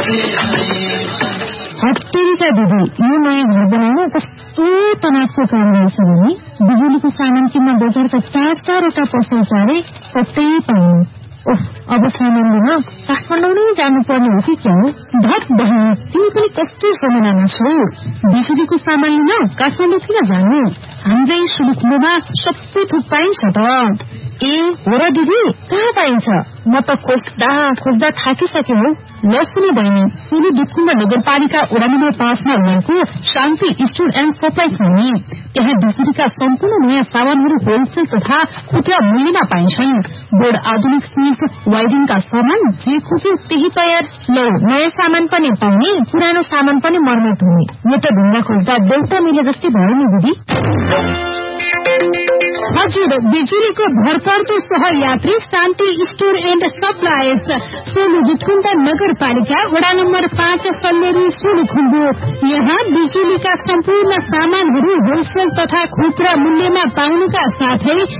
हप्तेरीका दिदी, यो नयाँ घर बनाउन कस्तो तनावको काम रहेछ भने बिजुलीको सामान किन्न बजारका 4-4वटा पसल चारे कतै पाउनु। अब सामान लिन काठमाडौँ नै जानुपर्ने हो कि क्या हो? धत बहिनी, तिमी पनि कस्तो समयमा छौ? बिजुलीको सामान लिन काठमाडौँ किन जानु? हाम्रै सुलुखुम्बुमा सबै थोक पाइन्छ त। ए हो र दिदी, कहाँ पाइन्छ? म त खोज्दा थाकिसके हौ। ल सुन बहिनी, सोलु दुखुम्बा नगरपालिका वडा नम्बर 5 मा रहेको शान्ति स्टोर एन्ड सप्लाई खोल्ने। त्यहाँ बिजुलीका सम्पूर्ण नयाँ सामानहरू होलसेल तथा खुद्रा मूल्यमा पाइन्छन्। बोर्ड, आधुनिक सिंक, वायरिङका सामान जे खोज्यो त्यही तयार। ल, नयाँ सामान पनि पाउने, पुरानो सामान पनि मर्मत हुने। यो त ढुङ्गा खोज्दा देउता मिले जस्तै भयो नि दिदी। हजुर, बिजुलीको भरपर्दो सहयात्री शान्ति स्टोर एन्ड सप्लाइज, सोलु दुखुम्बा नगरपालिका वडा नम्बर 5 सल्लेरी सोलुखुम्बु। यहाँ बिजुलीका सम्पूर्ण सामानहरू होलसेल तथा खुद्रा मूल्यमा पाउनुका साथै